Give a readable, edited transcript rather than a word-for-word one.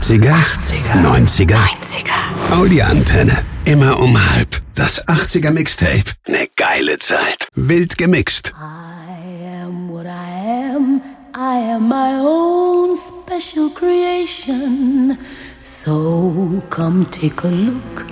80er, 90er, Audi-Antenne. Immer um halb. Das 80er Mixtape. Ne geile Zeit. Wild gemixt. I am what I am. I am my own special creation. So come take a look